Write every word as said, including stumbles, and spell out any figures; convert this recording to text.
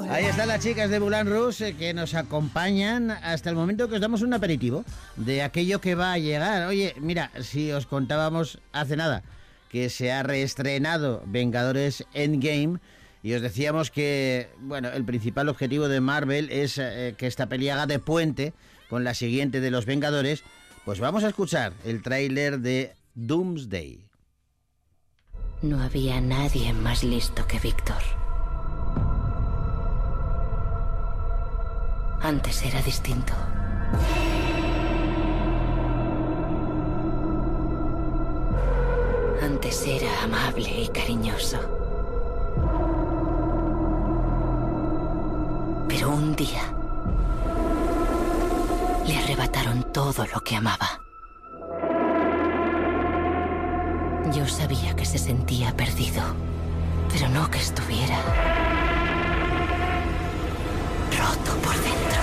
Ahí están las chicas de Moulin Rouge eh, que nos acompañan hasta el momento que os damos un aperitivo de aquello que va a llegar. Oye, mira, si os contábamos hace nada que se ha reestrenado Vengadores Endgame y os decíamos que, bueno, el principal objetivo de Marvel es eh, que esta peli haga de puente con la siguiente de los Vengadores, pues vamos a escuchar el tráiler de Doomsday. No había nadie más listo que Víctor. Antes era distinto. Antes era amable y cariñoso. Pero un día le arrebataron todo lo que amaba. Yo sabía que se sentía perdido, pero no que estuviera roto por dentro.